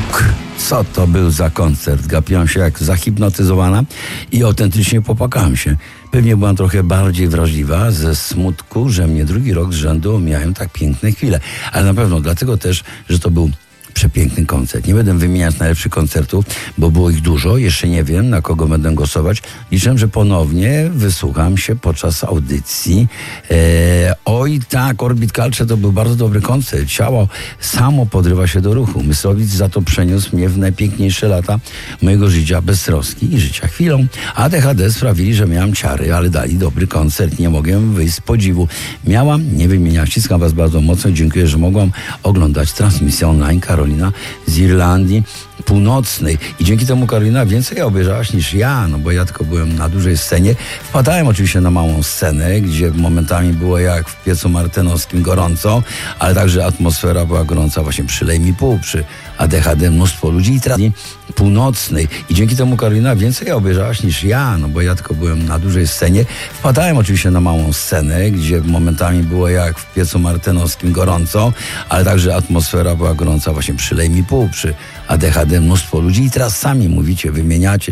Co to był za koncert? Gapiłam się jak zahipnotyzowana i autentycznie popłakałam się. Pewnie byłam trochę bardziej wrażliwa ze smutku, że mnie drugi rok z rzędu omijają tak piękne chwile. Ale na pewno dlatego też, że to był przepiękny koncert. Nie będę wymieniać najlepszych koncertów, bo było ich dużo. Jeszcze nie wiem, na kogo będę głosować. Liczę, że ponownie wysłucham się podczas audycji. Oj tak, Orbit Culture to był bardzo dobry koncert. Ciało samo podrywa się do ruchu. Myslowic za to przeniósł mnie w najpiękniejsze lata mojego życia bez troski i życia chwilą. ADHD sprawili, że miałam ciary, ale dali dobry koncert. Nie mogłem wyjść z podziwu. Miałam nie wymieniać. Ściskam was bardzo mocno. Dziękuję, że mogłam oglądać transmisję online. Karolina z Irlandii Północnej. I dzięki temu, Karolina, więcej obejrzałaś niż ja, no bo ja tylko byłem na dużej scenie. Wpadałem oczywiście na małą scenę, gdzie momentami było jak w piecu martenowskim gorąco, ale także atmosfera była gorąca właśnie przy Lej mi pół, przy ADHD mnóstwo ludzi i teraz Północnej. I dzięki temu, Karolina, więcej obejrzałaś niż ja, no bo ja tylko byłem na dużej scenie. Wpadałem oczywiście na małą scenę, gdzie momentami było jak w piecu martenowskim gorąco, ale także atmosfera była gorąca właśnie przy Lej mi pół, przy ADHD mnóstwo ludzi i teraz sami mówicie, wymieniacie